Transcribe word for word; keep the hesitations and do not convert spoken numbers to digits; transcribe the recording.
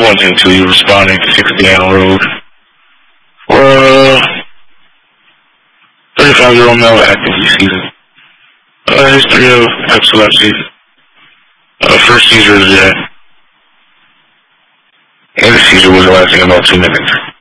one two two, you responding to sixty Ann Road. For uh, thirty-five-year-old male active season. Uh, history of epilepsy. Uh, first seizure is dead. And the seizure was lasting about two minutes.